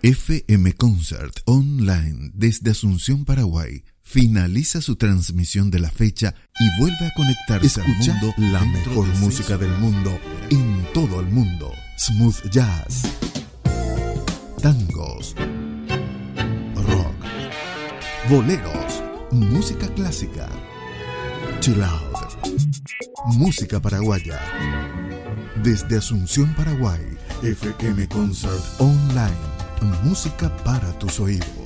FM Concert Online desde Asunción, Paraguay, finaliza su transmisión de la fecha y vuelve a conectarse al mundo. La mejor música del mundo en todo el mundo. Smooth jazz, tangos, rock, boleros, música clásica, chill out, música paraguaya. Desde Asunción, Paraguay, FM Concert Online, música para tus oídos.